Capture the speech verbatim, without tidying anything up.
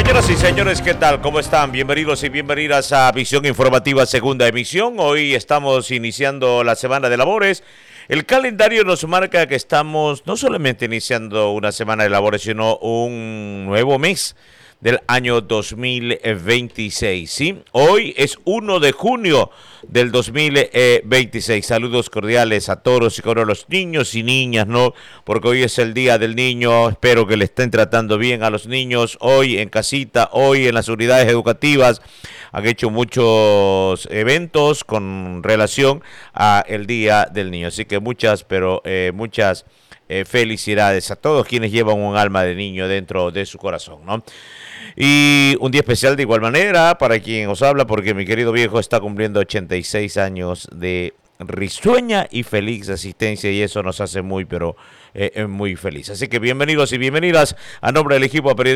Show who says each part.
Speaker 1: Señoras y señores, ¿qué tal? ¿Cómo están? Bienvenidos y bienvenidas a Visión Informativa, segunda emisión. Hoy estamos iniciando la semana de labores. El calendario nos marca que estamos no solamente iniciando una semana de labores, sino un nuevo mes del año dos mil veintiséis, ¿sí? Hoy es uno de junio del dos mil veintiséis. Saludos cordiales a todos y a los niños y niñas, ¿no? Porque hoy es el Día del Niño. Espero que le estén tratando bien a los niños hoy en casita, hoy en las unidades educativas. Han hecho muchos eventos con relación a el Día del Niño. Así que muchas, pero eh, muchas eh, felicidades a todos quienes llevan un alma de niño dentro de su corazón, ¿no? Y un día especial de igual manera para quien os habla, porque mi querido viejo está cumpliendo ochenta y seis años de risueña y feliz asistencia, y eso nos hace muy, pero eh, muy feliz. Así que bienvenidos y bienvenidas a nombre del equipo periodístico